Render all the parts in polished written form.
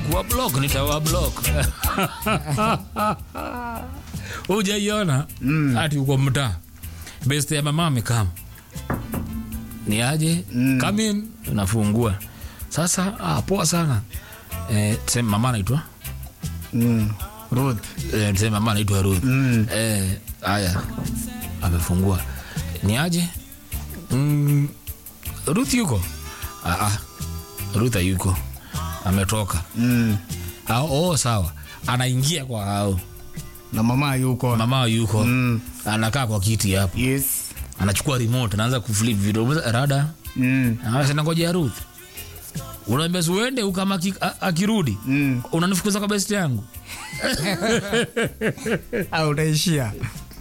Kuwa block nitawa block. Hujaiona? Ati uko mtaa. Best ya mama amekam. Ni aje? Come in, unafungua. Sasa poa sana. Sema mama anaitwa Ruth. Sema mama anaitwa Ruth. Haya. Amefungua. Ni aje? Ruth yuko? Ruth yuko. Ametoka. Sawa. Anaingia kwa hao. Na mama yuko. Mama yuko. Anakaa kwa kiti hapo. Yes. Anachukua remote, anaanza kuflip video rada. Anasema ngoja Ruth. Unaambia uende ukama akirudi. Unanifukuza kwa best yangu. Au utaishia.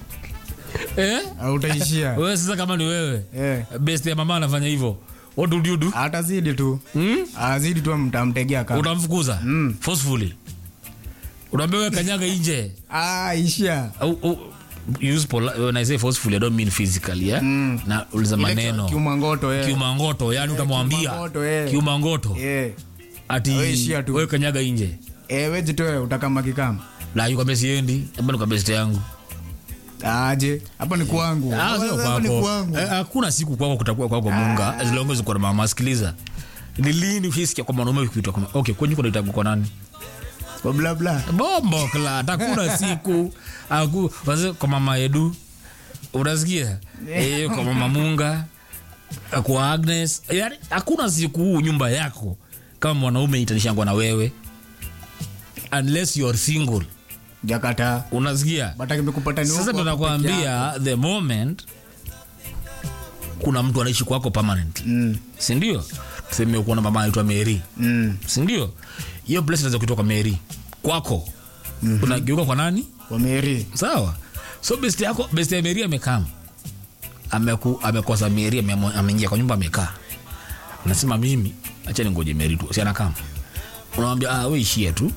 Au utaishia. Wewe sasa kama ni wewe. Best ya mama anafanya hivyo. What do you do? Atazidi tu. Azidi tu mtamtegea kama. Utamfukuza forcefully. Unaambia wewe kanyaga nje. Ishia. Use when I say forcefully I don't mean physically, yeah? Na uliza maneno. Kiumangoto, Kiumangoto, yani utamwambia. Kiumangoto. Ati wewe kanyaga nje. Wewe jitoe utakama kikama. La yuko besiendi, hapa ni kwa best yangu. Aje, hapa ni kwangu. Hapa ni kwangu. Hakuna siku kwako kutakuwa kwako Munga, as long as uko na mama. Sikiliza. Ni lini ukisikia kwa mwanaume kuitwa kama okay, kwenye kuna itabu kwa nani? Kwa bla bla. Bombo kla, hakuna siku. Waze kwa mama Edu. Unasikia? Kwa mama Munga, kwa Agnes. Yaani hakuna siku nyumba yako kama mwanaume itanishangwa na wewe. Unless you are single. Jakata. Unasikia? Bataki nimekupata ni huko. Sasa tunakwambia the moment kuna mtu anaishi kwako permanent. Si ndio? Tuseme uko na mama anaitwa Mary. Si ndio? Hiyo place inaweza kuitoka Mary kwako. Unageuka kwa nani? Kwa Mary. Sawa. So best ya Mary amekam. Amekosa Mary, ameingia kwa nyumba amekaa. Unasema mimi acha ningoje Mary tu. Si anakam. Unamwambia wewe ishie tu.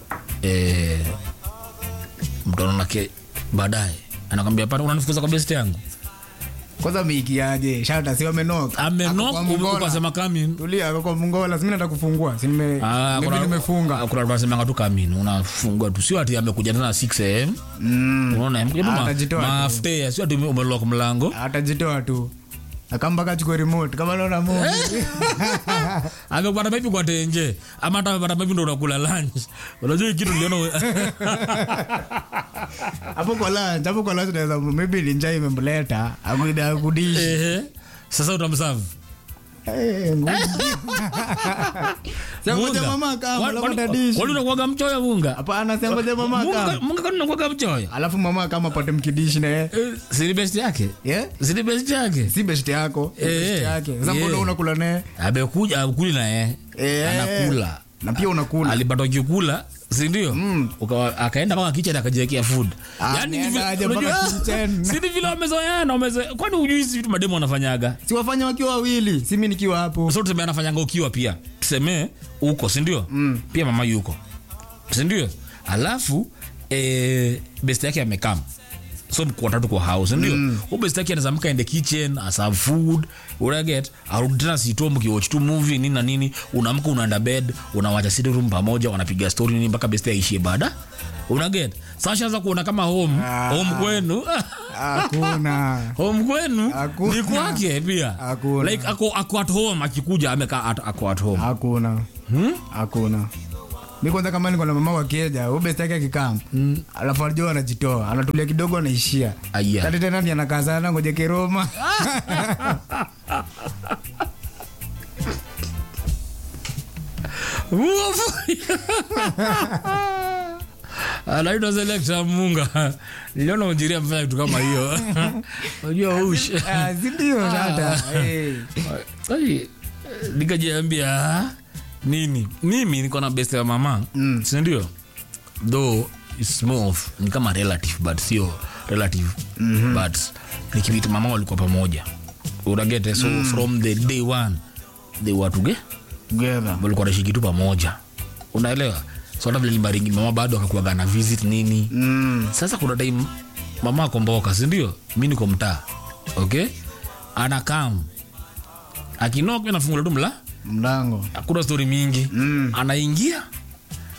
Mtaona ke baadaye. Anakuambia hapana, unanifukuza kwa best yangu. Kwanza miikiaje? Shata si wamenoka. Amenoka ukasema kami. Tulia kwa Mungola, mimi nataka kufungua. Si nimefunga. Kuna unasema tu kami, unafungua tu. Sio ati amekuja tena 6 am. Unaona mafuta, sio ati umelock mlango. Atajitoa tu. Akamba kachukua remote kama naona movie. Amepata maybe kwa tenje. Ama hata amepata maybe ndo unakula lunch. Unajua kitu niliona hapo kwa lunch naweza maybe ninja imemleta akuida kudishi. Sasa utamserve. Ngoja mama kama labda dishi. Wali unakuaga mchoyo Munga? Hapana, ngoja mama kama. Munga kama unakuaga mchoyo. Alafu mama kama apate mkidishi na yeye. Si best yake? Si best yake. Si best yako. Best yake. Sasa mbona unakula naye? Amekuja akuli na yeye. Anakula. Na pia unakula. Alipata kukula, si ndio? Akaenda mpaka kitchen akajiwekea food. Yaani unajua si vile wamezoeana, kwani hujui hizi vitu mademo wanafanyaga? Si wafanya wakiwa wawili, si mimi nikiwa hapo. So tuseme anafanyanga ukiwa pia. Tuseme uko, si ndio? Pia mama yuko. Si ndio? Alafu best yake amekam. So mko watatu kwa house, ndio? Best yake anazamka in the kitchen, serve food, get arudi tena sitomo kiwatch tu movie nini na nini, unaamka unaenda bed, unawacha sitting room pamoja, wanapiga story nini mpaka best aishie baada. Get Sasha za kuona kama home kwenu. Hakuna. Home kwenu ni kwake pia. Hakuna. Like ako at home, akikuja amekaa ako at home. Hakuna. Hakuna. Mimi kwanza kama niko na mama wa Kenya, best yake akikam. Alafu alijua anajitoa, anatulia kidogo anaishia. Tati tena ndiye anakazana ngoje Kiroma. Anaitwa Selector Munga. Niliona unjiria mfanya kitu kama hiyo. Unajua ush. Ndio dada. Nikajiambia nini? Mimi niko na best ya mama. Si ndio? Though it's more of ni kama relative but sio relative. But nikipita mama walikuwa pamoja. Unagete so from the day one they were together. Walikuwa wanaishi kitu pamoja. Unaelewa? So hata vile nimbaringi mama bado akakuaga na visit nini. Sasa kuna time mama akomboka, si ndio? Mimi niko mtaa. Okay? Anakam. Akinoka anafungua tu mlango. Mlango. Hakuna story mingi. Anaingia.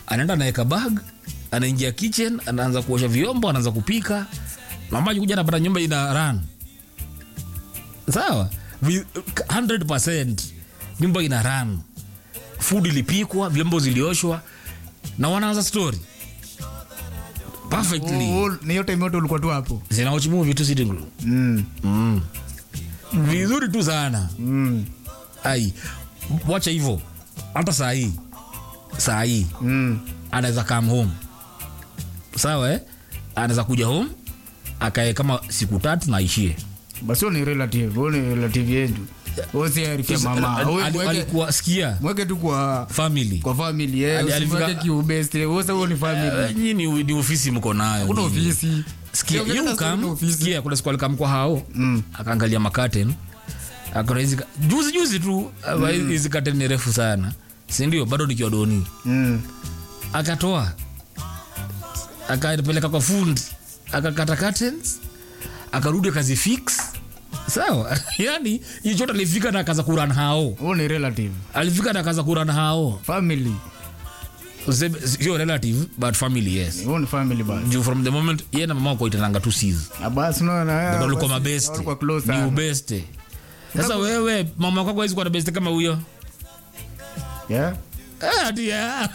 anaenda naeka bag, anaingia kitchen, anaanza kuosha vyombo, anaanza kupika. Mama akikuja anapata nyumba ina run. Sawa? 100% nyumba ina run. Food ilipikwa, vyombo zilioshwa na wanaanza story. Perfectly. Ni yote moto ulikuwa tu hapo. Zinaochi movie tu sitting room. Vizuri tu sana. Ai. Wacha hivyo. Hata saa hii. Anaweza come home. Sawa anaweza kuja home akae kama siku 3 na ishie. Basi ni relative yetu. Wosi arifia mama. Alikuwa sikia. Mweke tu kwa family. Kwa family Usifike kiubest. Wosa ni family. Nyinyi ni ofisi mko nayo. Kuna ofisi. Sikia you come. Sikia kuna siku alikam kwa hao. Akaangalia makaten. Akaona juzi tu hizi curtain ni refu sana. Si ndio bado nikiwa doni. Akatoa. Akapeleka kwa fundi. Akakata curtains. Akarudi kazi fix. Sawa. Yani hicho alifika na akaanza kurana hao. Huo ni relative. Alifika na akaanza kurana hao. Family. Sio relative but family yes. Huo ni family basi. Juu from the moment yeye na mama wako itananga tu sis. Basi no na yeye. Ndio kwa best. Ni best. Sasa wewe mama wako hawezi kuwa na best kama huyo. Yeah. Dia.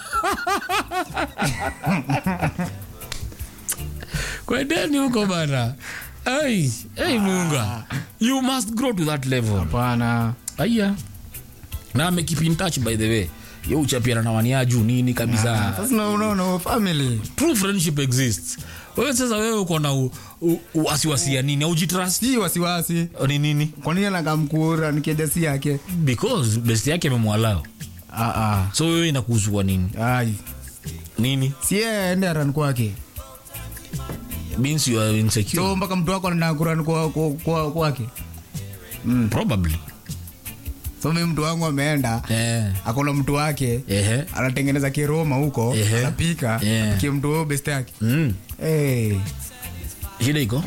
Kwa ndani huko bana. Hey Munga. You must grow to that level. Hapana. Aya. Na me keep in touch by the way. Yo uchapiana na wania juu nini kabisa. Sasa unaona family. True friendship exists. Wewe sasa wewe uko na wasiwasi ya nini? Au jitrust? Si wasiwasi. Ni nini? Kwa nini anakamkura nikijasi yake? Because best yake amemwalao. So wewe inakuhusu kwa nini? Nini? Si yeye ende run kwake. Means you are insecure. So mpaka mtu wako anakurani kwake. Probably. So mimi mtu wangu ameenda akona mtu wake anatengeneza kiroma huko anapika kimtu wao best yake. Shida iko?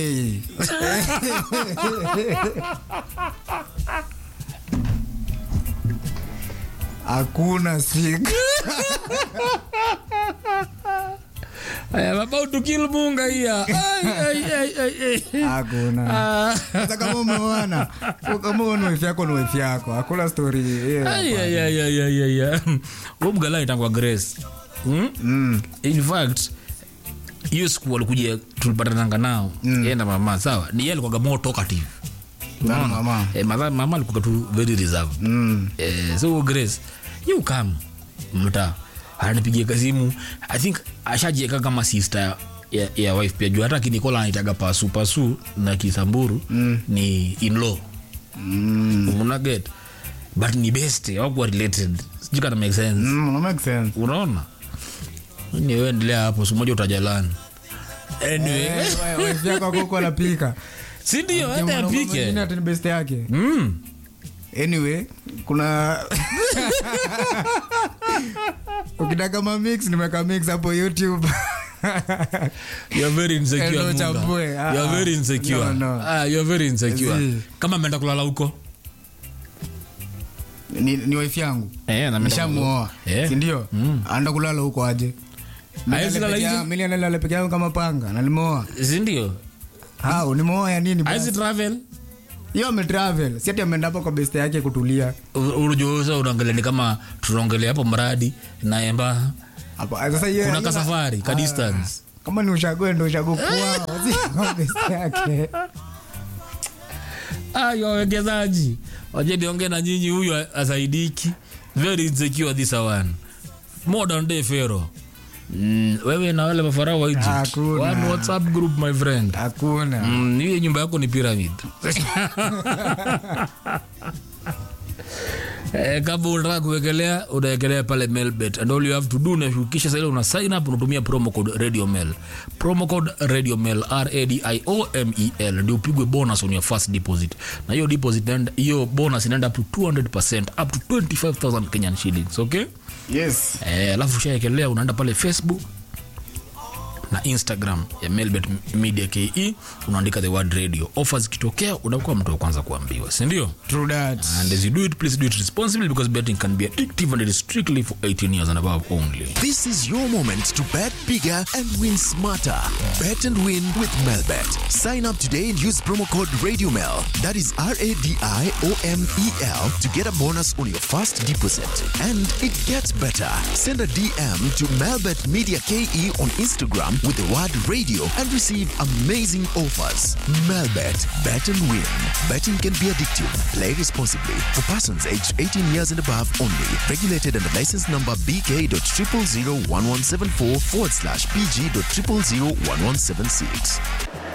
Hakuna siku. I am about to kill Munga here. Hakuna. Sasa kama umeona, kama unaona wifi yako ni wifi yako. Hakuna story. Wewe mgala itangwa Grace. In fact, hiyo siku walikuja tulipatana nao. Yeye na mama, sawa? Ni yeye alikuwa more talkative. Mama. Mama alikuwa tu very reserved. So Grace, you come. Mta. Anapigia kazimu. I think ashajieka kama sister ya wife pia. Juu hata kinikola anaitaga pasu na Kisamburu ni in-law. Una get? But ni best. Hawakuwa related. Sijui kama make sense. Make sense. Unaona? Ni wewe endelea hapo. Siku moja utajalani. Anyway. Wife yako huko anapika. Si ndio hata apike. Nini hata ni best yake? Anyway, kuna ukitaka ma mix nimeka mix hapo YouTube. You're very insecure. You're very insecure. No. You're very insecure. Kama ameenda kulala huko. Ni wife yangu. Na nishamuoa. Si ndio? Anaenda kulala huko aje. Mimi nalala peke yangu kama panga na nimeoa. Si ndio? Nimeoa ya nini basi? Travel. Yo travel. Si ati ameenda hapo kwa best yake kutulia. Unajoza unaangalia ni kama tunaongelea hapo mradi na Emba. Hapo sasa yeye kuna kasafari ka distance. Kama ni ushagoe ndio ushagokuwa. Kwa best yake. Wawekezaji. Waje niongee na nyinyi, huyu asaidiki. Very insecure this one. Modern day Pharaoh. Wewe na wale mafarao wa Egypt. One WhatsApp group my friend. Hakuna. Hiyo nyumba yako ni pyramid. Kama unataka kuwekelea, unawekelea pale Melbet. And all you have to do na kisha sasa ile una sign up unatumia promo code Radio Mel. Promo code Radio Mel RADIOMEL ndio upigwe bonus on your first deposit. Na hiyo deposit and hiyo bonus inaenda up to 200% up to 25,000 Kenyan shillings, okay? Yes. Alafu ushaekelea unaenda pale Facebook. na Instagram ya Melbet Media KE, unaandika the word radio. Offers kitokea unakuwa mtu wa kwanza kuambiwa, si ndio? True that. And as you do it, please do it responsibly, because betting can be addictive and it is strictly for 18 years and above only. This is your moment to bet bigger and win smarter. Bet and win with Melbet. Sign up today and use promo code RadioMel. That is RADIOMEL to get a bonus on your first deposit. And it gets better. Send a DM to Melbet Media KE on Instagram with the word radio and receive amazing offers. Melbet. Bet and win. Betting can be addictive. Play responsibly. For persons aged 18 years and above only. Regulated under license number BK.0001174/PG.0001176.